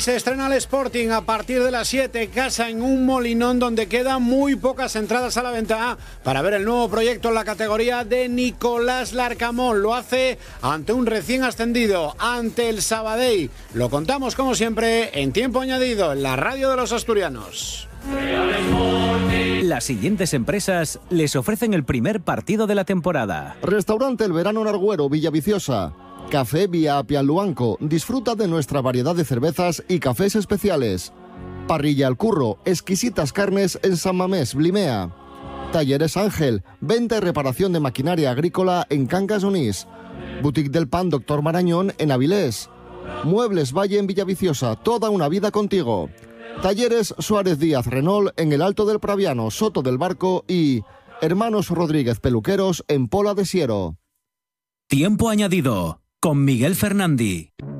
se estrena el Sporting a partir de las 7, casa en un Molinón donde quedan muy pocas entradas a la venta para ver el nuevo proyecto en la categoría de Nicolás Larcamón. Lo hace ante un recién ascendido, ante el Sabadell. Lo contamos como siempre en Tiempo Añadido, en la radio de los asturianos. Las siguientes empresas les ofrecen el primer partido de la temporada. Restaurante El Verano en Argüero, Villaviciosa. Café Vía Pialuanco. Disfruta de nuestra variedad de cervezas y cafés especiales. Parrilla al Curro. Exquisitas carnes en San Mamés, Blimea. Talleres Ángel. Venta y reparación de maquinaria agrícola en Cangas Onís. Boutique del Pan Doctor Marañón en Avilés. Muebles Valle en Villaviciosa. Toda una vida contigo. Talleres Suárez Díaz Renault en el Alto del Praviano, Soto del Barco y Hermanos Rodríguez Peluqueros en Pola de Siero. Tiempo Añadido con Miguel Fernandi.